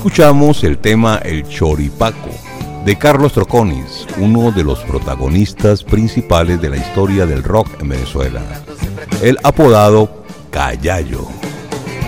Escuchamos el tema El Choripaco de Carlos Troconis, uno de los protagonistas principales de la historia del rock en Venezuela, el apodado Callayo.